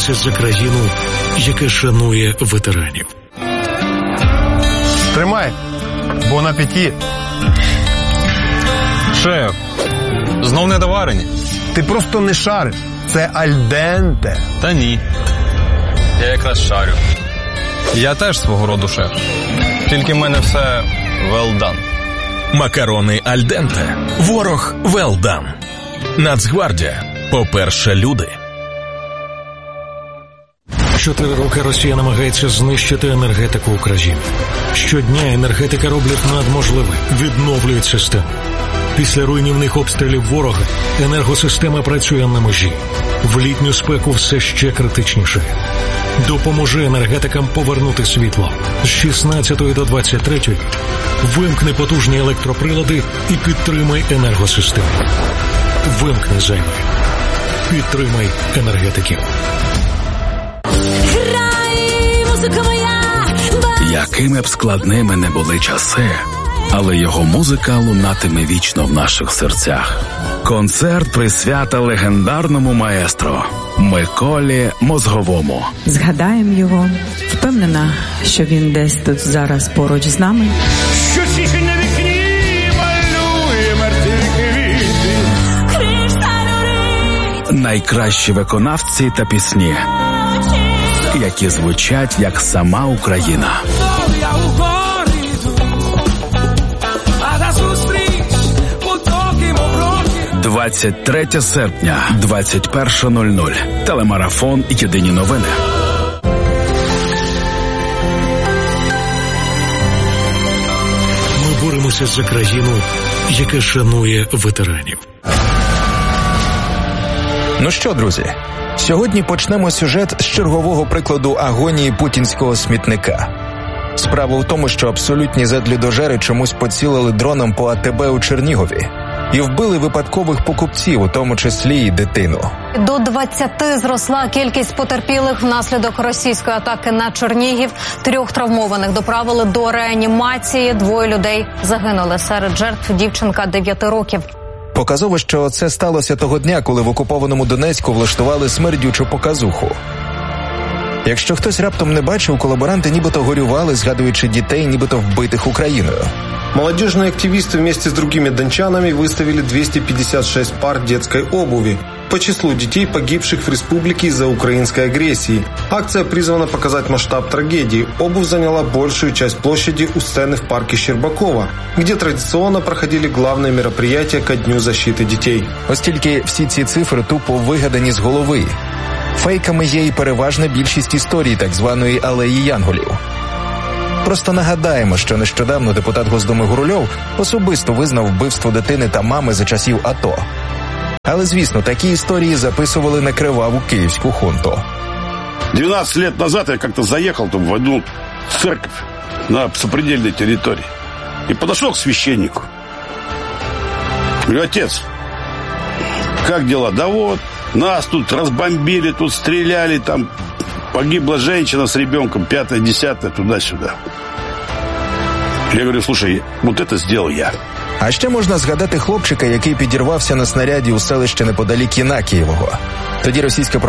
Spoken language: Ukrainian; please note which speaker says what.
Speaker 1: боремося за країну, яка шанує ветеранів.
Speaker 2: Тримай, бон апеті.
Speaker 3: Шеф, знов недоварені?
Speaker 2: Ти просто не шариш. Це альденте.
Speaker 3: Та ні. Я якраз шарю. Я теж свого роду шеф. Тільки в мене все well done.
Speaker 4: Макарони альденте. Ворог well done. Нацгвардія. По-перше, люди.
Speaker 1: 4 роки Росія намагається знищити енергетику України. Щодня енергетика роблять надможливе, відновлюють систему. Після руйнівних обстрілів ворога енергосистема працює на межі. В літню спеку все ще критичніше. Допоможи енергетикам повернути світло. З 16 до 23 вимкни потужні електроприлади і підтримай енергосистему. Вимкни зайве. Підтримай енергетиків.
Speaker 5: Якими б складними не були часи, але його музика лунатиме вічно в наших серцях. Концерт присвята легендарному маестро Миколі Мозговому.
Speaker 6: Згадаємо його. Впевнена, що він десь тут зараз поруч з нами.
Speaker 5: Найкращі виконавці та пісні, які звучать як сама Україна. 23 серпня, 21:00. Телемарафон «Єдині новини».
Speaker 1: Ми боремося за країну, яка шанує ветеранів.
Speaker 7: Ну що, друзі, сьогодні почнемо сюжет з чергового прикладу агонії путінського смітника. Справа в тому, що абсолютні зедлюдожери чомусь поцілили дроном по АТБ у Чернігові і вбили випадкових покупців, у тому числі і дитину.
Speaker 8: До 20 зросла кількість потерпілих внаслідок російської атаки на Чернігів. 3 травмованих доправили до реанімації, 2 людей загинули. Серед жертв дівчинка 9 років.
Speaker 7: Показово, що це сталося того дня, коли в окупованому Донецьку влаштували смердючу показуху. Якщо хтось раптом не бачив, колаборанти нібито горювали, згадуючи дітей, нібито вбитих Україною.
Speaker 9: Молодежные активисты вместе с другими дончанами выставили 256 пар детской обуви по числу детей, погибших в республике из-за украинской агрессии. Акция призвана показать масштаб трагедии. Обувь заняла большую часть площади у сцены в парке Щербакова, где традиционно проходили главные мероприятия ко Дню защиты детей.
Speaker 7: Ось тільки всі ці цифри тупо вигадані з голови. Фейками є і переважна більшість історій так званої «Алеї Янголів». Просто нагадаємо, що нещодавно депутат Госдуми Гурульов особисто визнав вбивство дитини та мами за часів АТО. Але, звісно, такі історії записували на криваву київську хунту.
Speaker 10: 12 лет назад я как-то заехал там в одну церковь на сопредельной территории и подошел к священнику. Говорю: отец, как дела? Да вот, нас тут разбомбили, тут стреляли, там погибла женщина с ребенком, 5-10, туда-сюда. Я говорю: слушай, вот это сделал я.
Speaker 7: А ще можна згадати хлопчика, який підірвався на снаряді у селищі неподалік Єнакієвого. Тоді російська